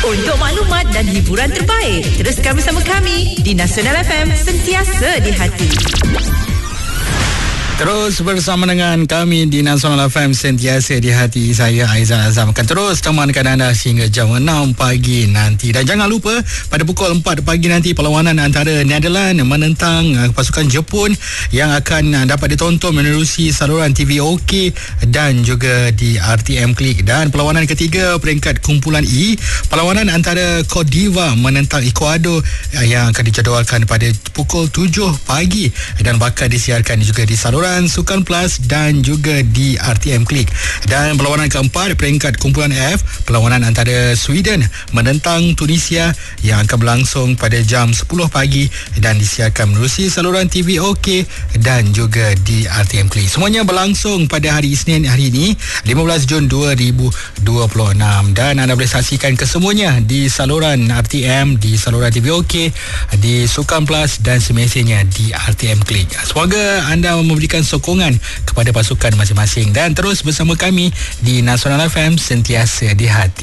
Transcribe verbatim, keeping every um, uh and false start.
Untuk maklumat dan hiburan terbaik, teruskan bersama kami di Nasional F M, sentiasa di hati. Terus bersama dengan kami di Nasional F M, sentiasa di hati. Saya Aizan Azam akan terus temankan anda sehingga jam enam pagi nanti. Dan jangan lupa pada pukul empat pagi nanti perlawanan antara Netherlands menentang uh, pasukan Jepun yang akan uh, dapat ditonton menerusi saluran T V OK dan juga di R T M Klik. Dan perlawanan ketiga peringkat kumpulan E, perlawanan antara Cote d'Ivoire menentang Ecuador uh, yang akan dijadualkan pada pukul tujuh pagi dan bakal disiarkan juga di saluran Sukan Plus dan juga di R T M Klik. Dan perlawanan keempat peringkat kumpulan F, perlawanan antara Sweden menentang Tunisia yang akan berlangsung pada jam sepuluh pagi dan disiarkan menerusi saluran T V OK dan juga di R T M Klik. Semuanya berlangsung pada hari Isnin hari ini, lima belas Jun dua ribu dua puluh enam, dan anda boleh saksikan kesemuanya di saluran R T M, di saluran T V OK, di Sukan Plus dan semestinya di R T M Klik. Semoga anda memberikan sokongan kepada pasukan masing-masing dan terus bersama kami di Nasional F M, sentiasa di hati.